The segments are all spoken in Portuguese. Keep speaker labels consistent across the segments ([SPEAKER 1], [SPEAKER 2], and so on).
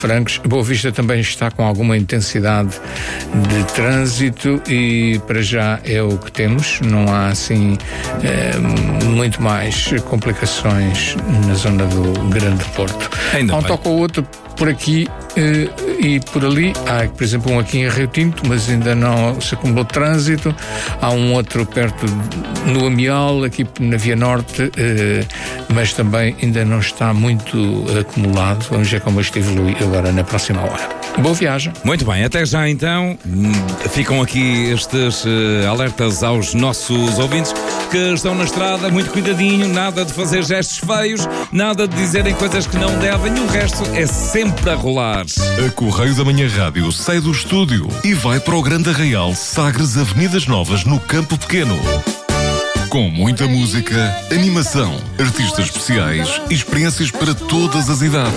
[SPEAKER 1] francos. Boa Vista também está com alguma intensidade de trânsito e para já é o que temos. Não há assim muito mais complicações na zona do Grande Porto. Há um toque ou outro por aqui e por ali. Há, por exemplo, um aqui em Rio Tinto, mas ainda não se acumulou trânsito. Há um outro perto no Amial, aqui na Via Norte, mas também ainda não está muito acumulado. Vamos ver como isto evolui agora na próxima hora. Boa viagem.
[SPEAKER 2] Muito bem, até já então. Ficam aqui estes alertas aos nossos ouvintes que estão na estrada. Muito cuidadinho, nada de fazer gestos feios, nada de dizerem coisas que não devem. O resto é sempre a rolar.
[SPEAKER 3] A Correio da Manhã Rádio sai do estúdio e vai para o Grande Arraial, Sagres, Avenidas Novas, no Campo Pequeno. Com muita música, animação, artistas especiais e experiências para todas as idades.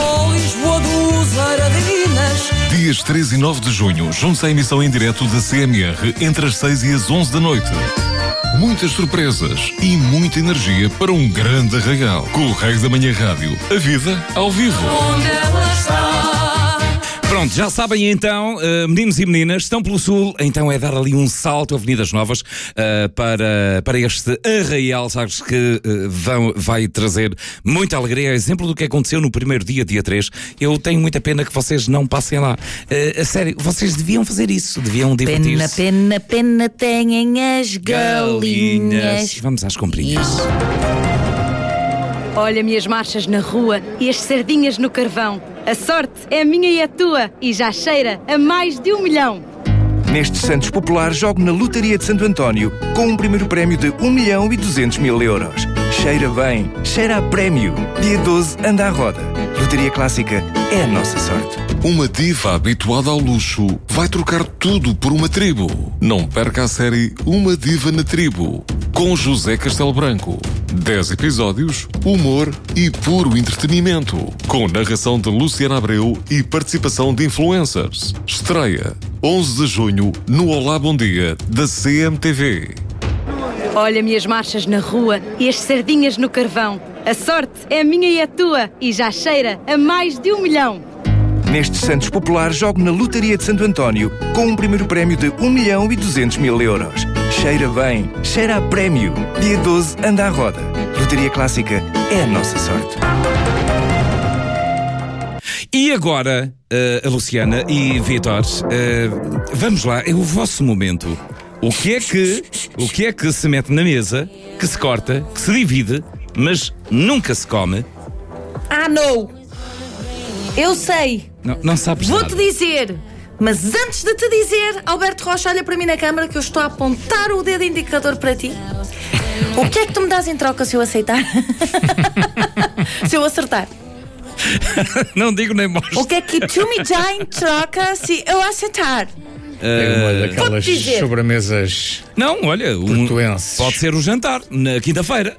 [SPEAKER 3] Dias 3 e 9 de junho, junte-se à emissão em direto da CMR entre as 6 e as 11 da noite. Muitas surpresas e muita energia para um grande arraial. Correio da Manhã Rádio. A vida ao vivo.
[SPEAKER 2] Pronto, já sabem então, meninos e meninas, estão pelo Sul, então é dar ali um salto, Avenidas Novas, para este arraial, sabes, que vai trazer muita alegria. É exemplo do que aconteceu no primeiro dia 3. Eu tenho muita pena que vocês não passem lá. A sério, vocês deviam fazer isso, deviam divertir-se.
[SPEAKER 4] Pena têm as galinhas.
[SPEAKER 2] Vamos às comprinhas.
[SPEAKER 5] Olha-me as marchas na rua e as sardinhas no carvão. A sorte é minha e a tua e já cheira a mais de 1 milhão.
[SPEAKER 6] Neste Santos Popular, jogo na Lotaria de Santo António com um primeiro prémio de 1.200.000 euros. Cheira bem, cheira a prémio. Dia 12, anda à roda. Lotaria Clássica é a nossa sorte.
[SPEAKER 3] Uma diva habituada ao luxo vai trocar tudo por uma tribo. Não perca a série Uma Diva na Tribo, com José Castelo Branco. 10 episódios, humor e puro entretenimento. Com narração de Luciana Abreu e participação de influencers. Estreia 11 de junho no Olá Bom Dia da CMTV.
[SPEAKER 5] Olha-me as marchas na rua e as sardinhas no carvão. A sorte é minha e a tua e já cheira a mais de 1 milhão.
[SPEAKER 6] Neste Santos Popular, jogo na Lotaria de Santo António com um primeiro prémio de 1.200.000 euros. Cheira bem, cheira a prémio. Dia 12, anda à roda. Lotaria Clássica é a nossa sorte.
[SPEAKER 2] E agora, a Luciana e Vítor, vamos lá, é o vosso momento. O que é que se mete na mesa, que se corta, que se divide, mas nunca se come?
[SPEAKER 4] Não! Eu sei!
[SPEAKER 2] Não sabes nada.
[SPEAKER 4] Vou-te dizer! Mas antes de te dizer, Alberto Rocha, olha para mim na câmara que eu estou a apontar o dedo indicador para ti. O que é que tu me dás em troca se eu aceitar? Se eu acertar?
[SPEAKER 2] Não digo nem mostro.
[SPEAKER 4] O que é que tu me dá em troca se eu aceitar?
[SPEAKER 1] É uma daquelas sobremesas.
[SPEAKER 2] Não, olha,
[SPEAKER 1] portuenses.
[SPEAKER 2] Pode ser o jantar, na quinta-feira.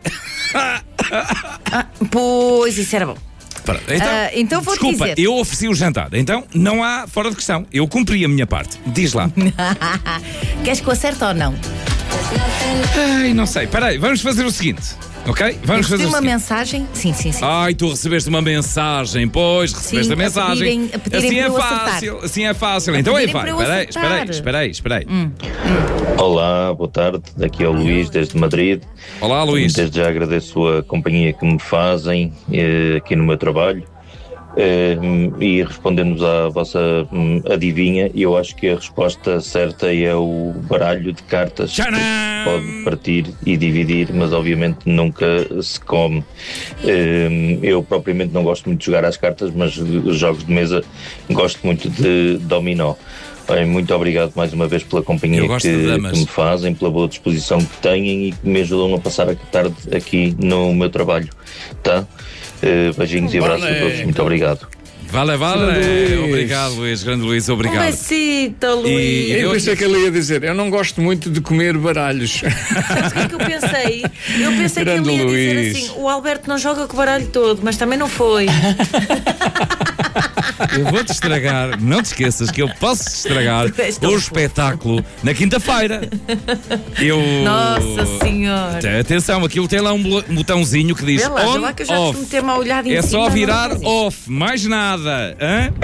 [SPEAKER 4] Pois, isso era bom. Então vou-te
[SPEAKER 2] desculpa,
[SPEAKER 4] dizer.
[SPEAKER 2] eu ofereci o jantar, então não há fora de questão. Eu cumpri a minha parte. Diz lá.
[SPEAKER 4] Queres que eu acerte ou não?
[SPEAKER 2] Ai, não sei. Espera aí, vamos fazer o seguinte. Ok? Vamos fazer
[SPEAKER 4] uma mensagem? Sim.
[SPEAKER 2] Ai, tu recebeste uma mensagem. Pois, recebeste a mensagem.
[SPEAKER 4] Assim é
[SPEAKER 2] fácil. Assim é fácil. Então aí vai. Espera aí.
[SPEAKER 7] Olá, boa tarde. Daqui é o Luís, desde Madrid.
[SPEAKER 2] Olá, Luís.
[SPEAKER 7] Desde já agradeço a companhia que me fazem aqui no meu trabalho. E respondendo à vossa adivinha, eu acho que a resposta certa é o baralho de cartas.
[SPEAKER 2] Tcharam!
[SPEAKER 7] Pode partir e dividir, mas obviamente nunca se come. Eu propriamente não gosto muito de jogar às cartas, mas os jogos de mesa gosto muito de dominó. Bem, muito obrigado mais uma vez pela companhia que me fazem, pela boa disposição que têm e que me ajudam a passar a tarde aqui no meu trabalho, tá? Beijinhos e abraços a todos, muito obrigado.
[SPEAKER 2] Vale. Obrigado, Luís, grande Luís, obrigado.
[SPEAKER 4] Um besito, Luís.
[SPEAKER 1] Eu pensei que ele ia dizer, eu não gosto muito de comer baralhos.
[SPEAKER 4] Sabes o que é que eu pensei? Eu pensei que ele ia dizer assim, o Alberto não joga com o baralho todo, mas também não foi.
[SPEAKER 2] Eu vou-te estragar, não te esqueças que eu posso te estragar o espetáculo na quinta-feira.
[SPEAKER 4] Nossa Senhora.
[SPEAKER 2] Atenção, aquilo tem lá um botãozinho que diz
[SPEAKER 4] on,
[SPEAKER 2] off.
[SPEAKER 4] Que eu já meter-me a olhar em
[SPEAKER 2] é
[SPEAKER 4] cima,
[SPEAKER 2] só virar off, mais nada. Hã?